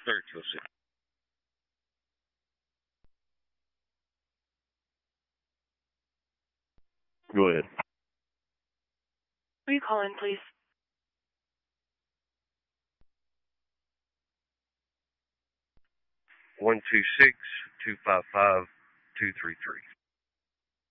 search. We'll see. Go ahead. Will you call in, please? 126-255-233.